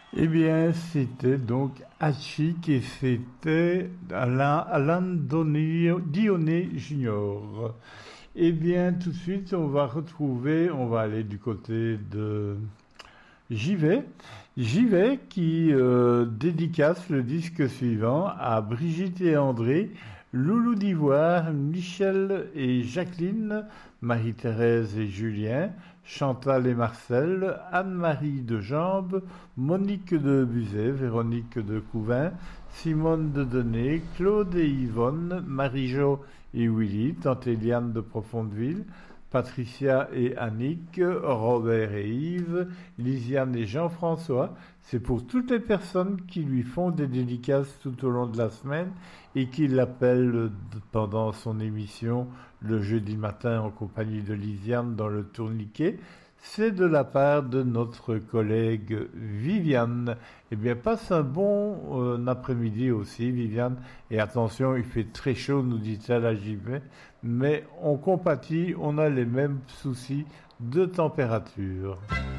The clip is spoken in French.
Eh bien, c'était donc Hachik et c'était Alain Dionnet Junior. Eh bien, tout de suite, on va aller du côté de Jivet qui dédicace le disque suivant à Brigitte et André, Loulou d'Ivoire, Michel et Jacqueline, Marie-Thérèse et Julien, Chantal et Marcel, Anne-Marie de Jambes, Monique de Buzet, Véronique de Couvin, Simone de Denay, Claude et Yvonne, Marie-Jo et Willy, Tante Eliane de Profondeville, Patricia et Annick, Robert et Yves, Lisiane et Jean-François. C'est pour toutes les personnes qui lui font des dédicaces tout au long de la semaine et qui l'appellent pendant son émission le jeudi matin en compagnie de Lisiane dans le tourniquet. C'est de la part de notre collègue Viviane. Eh bien, passe un bon après-midi aussi, Viviane. Et attention, il fait très chaud, nous dit-elle à JV. Mais on compatit, on a les mêmes soucis de température.